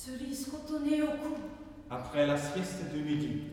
Ce risque au tonné au cou. Après la sieste de midi.